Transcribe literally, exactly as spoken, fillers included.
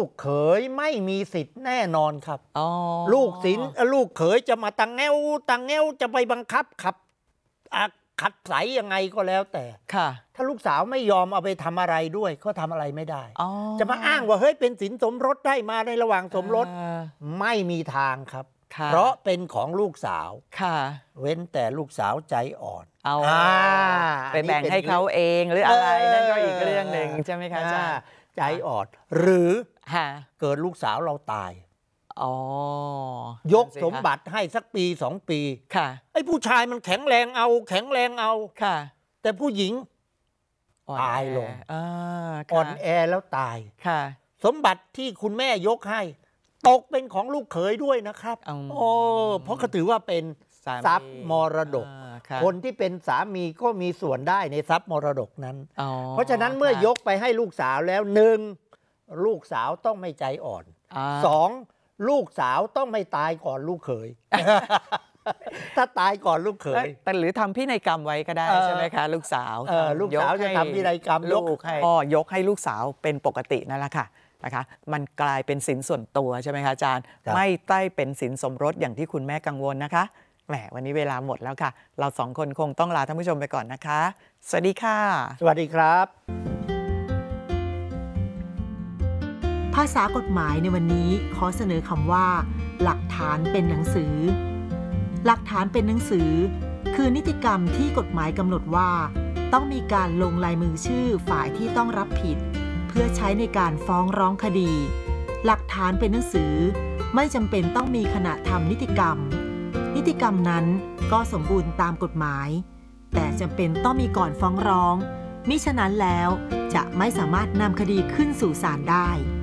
กเขยไม่มีสิทธิ์แน่นอนครับลูกศิลลูกเขยจะมาตังแงวตังแงวจะไปบังคับขับขัดใสยังไงก็แล้วแต่ถ้าลูกสาวไม่ยอมเอาไปทำอะไรด้วยก็ทำอะไรไม่ได้จะมาอ้างว่าเฮ้ยเป็นสินสมรสได้มาในระหว่างสมรสไม่มีทางครับเพราะเป็นของลูกสาวเว้นแต่ลูกสาวใจอ่อนเอาไปแบ่งให้เขาเองหรืออะไรนั่นก็อีกเรื่องหนึ่งใช่ไหมคะอาจารย์ใจอ่อนหรือเกิดลูกสาวเราตายยกสมบัติให้สักปีสองปีไอ้ผู้ชายมันแข็งแรงเอาแข็งแรงเอาแต่ผู้หญิงตายลงอ่อนแอแล้วตายสมบัติที่คุณแม่ยกให้ตกเป็นของลูกเขยด้วยนะครับโอ้เพราะเขาถือว่าเป็นทรัพย์มรดกคนที่เป็นสามีก็มีส่วนได้ในทรัพย์มรดกนั้นเพราะฉะนั้นเมื่อยกไปให้ลูกสาวแล้วหนึ่งลูกสาวต้องไม่ใจอ่อนสองลูกสาวต้องไม่ตายก่อนลูกเขยถ้าตายก่อนลูกเขยแต่หรือทำพินัยกรรมไว้ก็ได้ใช่ไหมคะลูกสาวลูกสาวจะทำพินัยกรรมยกให้พ่อยกให้ลูกสาวเป็นปกตินั่นแหละค่ะนะคะมันกลายเป็นสินส่วนตัวใช่ไหมคะอาจารย์ไม่ได้เป็นสินสมรสอย่างที่คุณแม่กังวลนะคะแหมวันนี้เวลาหมดแล้วค่ะเราสองคนคงต้องลาท่านผู้ชมไปก่อนนะคะสวัสดีค่ะสวัสดีครับภาษากฎหมายในวันนี้ขอเสนอคำว่าหลักฐานเป็นหนังสือหลักฐานเป็นหนังสือคือนิติกรรมที่กฎหมายกำหนดว่าต้องมีการลงลายมือชื่อฝ่ายที่ต้องรับผิดเพื่อใช้ในการฟ้องร้องคดีหลักฐานเป็นหนังสือไม่จำเป็นต้องมีขณะทำนิติกรรมนิติกรรมนั้นก็สมบูรณ์ตามกฎหมายแต่จำเป็นต้องมีก่อนฟ้องร้องมิฉะนั้นแล้วจะไม่สามารถนำคดีขึ้นสู่ศาลได้